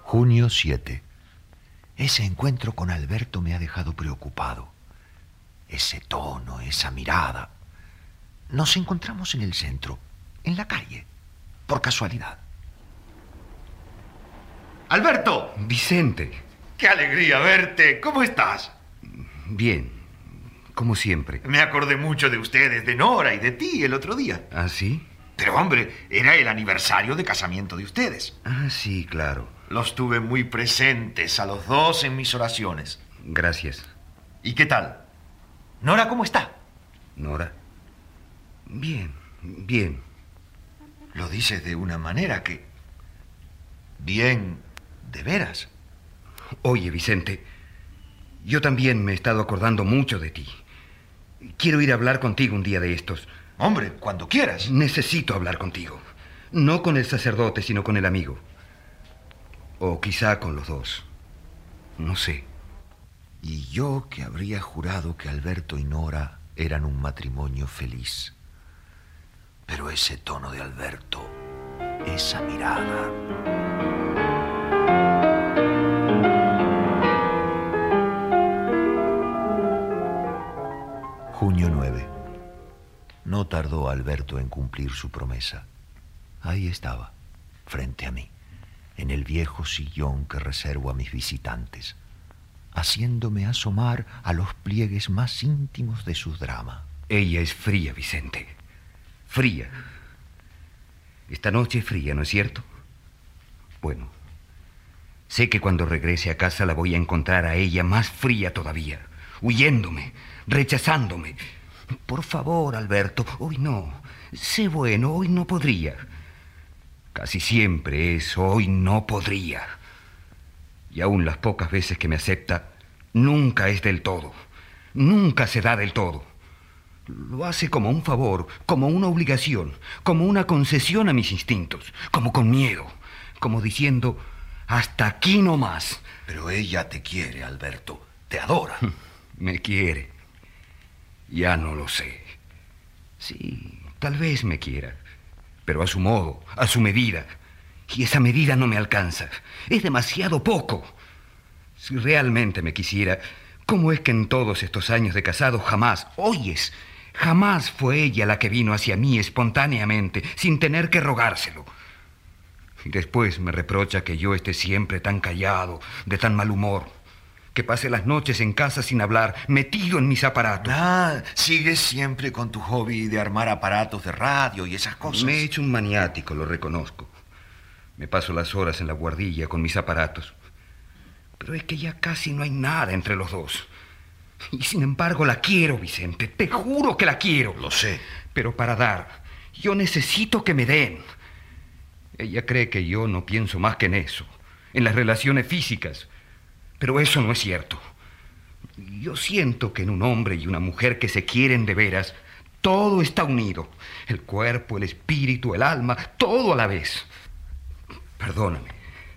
Junio 7. Ese encuentro con Alberto me ha dejado preocupado. Ese tono, esa mirada. Nos encontramos en el centro, en la calle, por casualidad. ¡Alberto! Vicente. ¡Qué alegría verte! ¿Cómo estás? Bien, como siempre. Me acordé mucho de ustedes, de Nora y de ti el otro día. ¿Ah, sí? Pero, hombre, era el aniversario de casamiento de ustedes. Ah, sí, claro. Los tuve muy presentes a los dos en mis oraciones. Gracias. ¿Y qué tal? ¿Nora cómo está? ¿Nora? Bien, bien. Lo dices de una manera que... Bien, de veras. Oye, Vicente, yo también me he estado acordando mucho de ti. Quiero ir a hablar contigo un día de estos. Hombre, cuando quieras. Necesito hablar contigo. No con el sacerdote, sino con el amigo. O quizá con los dos. No sé. Y yo que habría jurado que Alberto y Nora eran un matrimonio feliz. Pero ese tono de Alberto, esa mirada... Junio 9. No tardó Alberto en cumplir su promesa. Ahí estaba, frente a mí, en el viejo sillón que reservo a mis visitantes, haciéndome asomar a los pliegues más íntimos de su drama. Ella es fría, Vicente. Fría. Esta noche es fría, ¿no es cierto? Bueno, sé que cuando regrese a casa la voy a encontrar a ella más fría todavía, huyéndome, rechazándome. Por favor, Alberto, hoy no. Sé bueno, hoy no podría. Casi siempre es hoy no podría. Y aún las pocas veces que me acepta, nunca es del todo. Nunca se da del todo. Lo hace como un favor, como una obligación, como una concesión a mis instintos, como con miedo, como diciendo, hasta aquí no más. Pero ella te quiere, Alberto, te adora. Me quiere. Ya no lo sé. Sí, tal vez me quiera, pero a su modo, a su medida. Y esa medida no me alcanza. Es demasiado poco. Si realmente me quisiera, ¿cómo es que en todos estos años de casado jamás, oyes, jamás fue ella la que vino hacia mí espontáneamente, sin tener que rogárselo? Y después me reprocha que yo esté siempre tan callado, de tan mal humor, que pase las noches en casa sin hablar, metido en mis aparatos. Ah, sigues siempre con tu hobby de armar aparatos de radio y esas cosas. Me he hecho un maniático, lo reconozco. Me paso las horas en la buhardilla con mis aparatos. Pero es que ya casi no hay nada entre los dos. Y sin embargo la quiero, Vicente. Te juro que la quiero. Lo sé. Pero para dar, yo necesito que me den. Ella cree que yo no pienso más que en eso, en las relaciones físicas. Pero eso no es cierto. Yo siento que en un hombre y una mujer que se quieren de veras, todo está unido. El cuerpo, el espíritu, el alma, todo a la vez. Perdóname.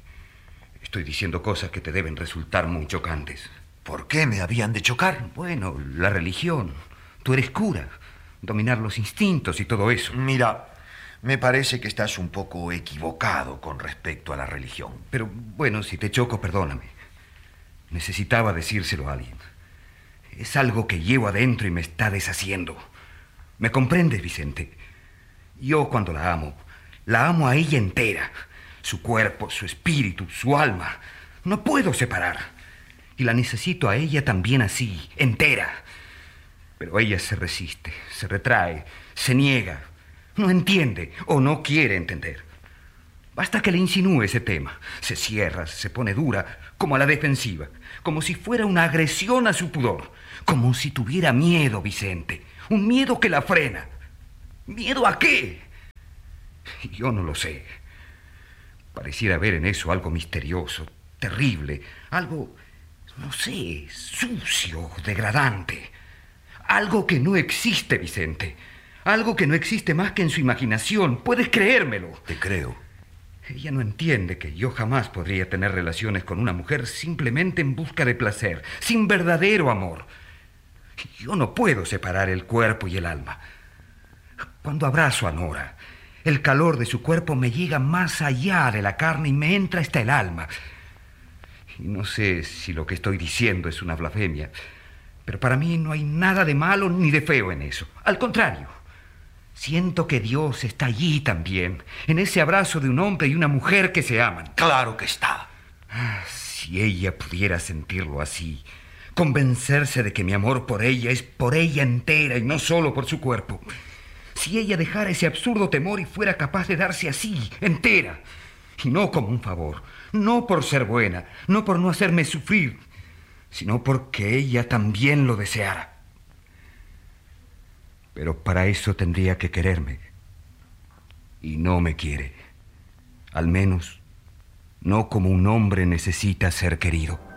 Estoy diciendo cosas que te deben resultar muy chocantes. ¿Por qué me habían de chocar? Bueno, la religión. Tú eres cura. Dominar los instintos y todo eso. Mira, me parece que estás un poco equivocado con respecto a la religión. Pero bueno, si te choco, perdóname. Necesitaba decírselo a alguien. Es algo que llevo adentro y me está deshaciendo. ¿Me comprendes, Vicente? Yo cuando la amo a ella entera. Su cuerpo, su espíritu, su alma. No puedo separar. Y la necesito a ella también así, entera. Pero ella se resiste, se retrae, se niega. No entiende o no quiere entender. Basta que le insinúe ese tema. Se cierra, se pone dura, como a la defensiva. Como si fuera una agresión a su pudor. Como si tuviera miedo, Vicente. Un miedo que la frena. ¿Miedo a qué? Yo no lo sé. Pareciera ver en eso algo misterioso, terrible. Algo, no sé, sucio, degradante. Algo que no existe, Vicente. Algo que no existe más que en su imaginación. Puedes creérmelo. Te creo. Ella no entiende que yo jamás podría tener relaciones con una mujer simplemente en busca de placer, sin verdadero amor. Yo no puedo separar el cuerpo y el alma. Cuando abrazo a Nora, el calor de su cuerpo me llega más allá de la carne y me entra hasta el alma. Y no sé si lo que estoy diciendo es una blasfemia, pero para mí no hay nada de malo ni de feo en eso. Al contrario, siento que Dios está allí también, en ese abrazo de un hombre y una mujer que se aman. Claro que está. Si ella pudiera sentirlo así, convencerse de que mi amor por ella es por ella entera y no solo por su cuerpo. Si ella dejara ese absurdo temor y fuera capaz de darse así, entera, y no como un favor, no por ser buena, no por no hacerme sufrir, sino porque ella también lo deseara. Pero para eso tendría que quererme. Y no me quiere. Al menos, no como un hombre necesita ser querido.